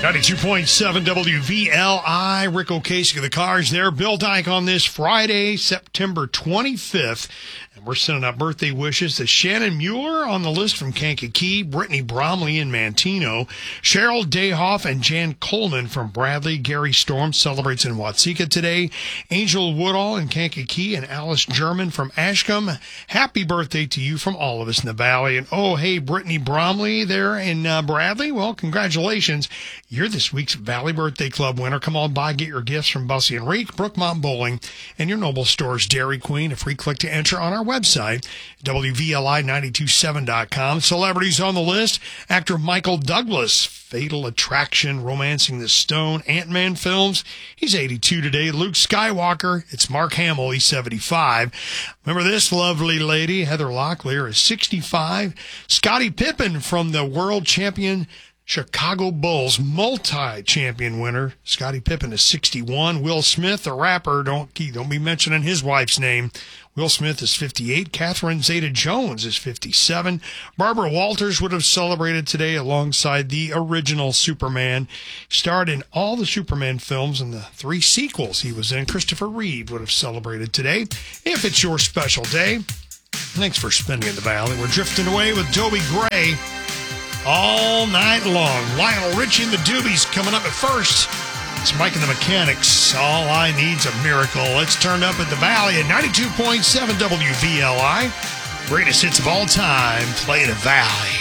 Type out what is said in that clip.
92.7 WVLI. Rick Ocasek of the Cars there. Bill Dyke on this Friday, September 25th. And we're sending out birthday wishes to Shannon Mueller on the list from Kankakee, Brittany Bromley in Mantino, Cheryl Dayhoff and Jan Coleman from Bradley. Gary Storm celebrates in Watseka today. Angel Woodall in Kankakee and Alice German from Ashcombe. Happy birthday to you from all of us in the Valley. And oh, hey, Brittany Bromley there in Bradley. Well, congratulations. You're this week's Valley Birthday Club winner. Come on by, get your gifts from Bussy and Reek, Brookmont Bowling, and your Noble Stores Dairy Queen. A free click to enter on our website, WVLI927.com. Celebrities on the list: actor Michael Douglas, Fatal Attraction, Romancing the Stone, Ant-Man films. He's 82 today. Luke Skywalker, it's Mark Hamill, he's 75. Remember this lovely lady, Heather Locklear, is 65. Scottie Pippen from the world champion Chicago Bulls, multi-champion winner. Scottie Pippen is 61. Will Smith, the rapper, don't be mentioning his wife's name. Will Smith is 58. Catherine Zeta-Jones is 57. Barbara Walters would have celebrated today alongside the original Superman. Starred in all the Superman films and the 3 sequels he was in. Christopher Reeve would have celebrated today. If it's your special day, thanks for spending in the Valley. We're drifting away with Dobie Gray all night long. Lionel Richie and the Doobies coming up at first. It's Mike and the Mechanics. All I Need's a Miracle. Let's turn up at the Valley at 92.7 WVLI. Greatest hits of all time. Play the Valley.